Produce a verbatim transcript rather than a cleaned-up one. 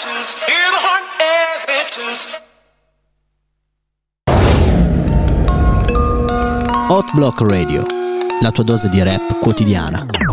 Hot Block Radio, la tua dose di rap quotidiana.